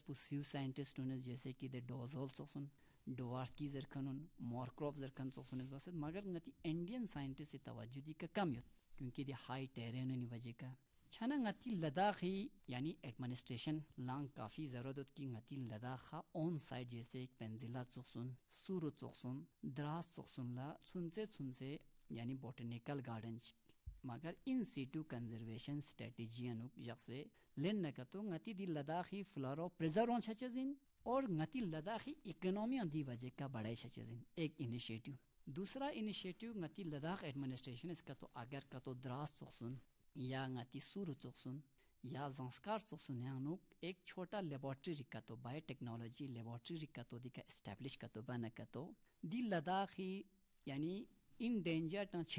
pursue scientist unes जैसे कि the Dozol soxun Dwarski zerkanun Morkrov zerkan soxun is basit मगर ngati Indian scientist से तवज्जो दी का कम युत क्योंकि the high terrain नि वजह का छना ngati लद्दाख ही यानी एडमिनिस्ट्रेशन लांग काफी जरूरत होती कि ngati लद्दाख ऑन साइड जैसे एक पेंजिला सोक्सुन सूरत सोक्सुन द्रास सोक्सुन ला छुनसे यानी बोटेनिकल गार्डन मगर इन सीटू कंजर्वेशन स्ट्रेटेजी अनुक जैसे लेन न कतो ngati di Ladakhi flora preserve छचजिन और ngati लद्दाखी इकोनॉमी दी वजह का बढ़ाई छचजिन एक इनिशिएटिव दूसरा इनिशिएटिव ngati लद्दाख एडमिनिस्ट्रेशन इसका तो अगर का तो द्रास सोक्सुन या ngati सूरत सोक्सुन या ज़ंस्कार सोक्सुन यानुक एक छोटा लेबोरेटरी का तो बायोटेक्नोलॉजी लेबोरेटरी का तो दी का एस्टैब्लिश का तो बना का तो दी लद्दाखी यानी इन डेंजर